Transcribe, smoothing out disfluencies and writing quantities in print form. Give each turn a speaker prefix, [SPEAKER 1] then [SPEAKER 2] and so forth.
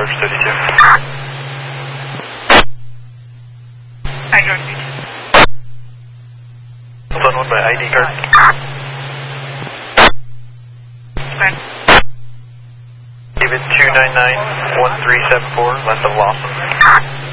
[SPEAKER 1] Surface 32.
[SPEAKER 2] Hi, Dorothy.
[SPEAKER 1] Zone 1 by ID card.
[SPEAKER 2] Okay.
[SPEAKER 1] David 299-1374, left of Lawson.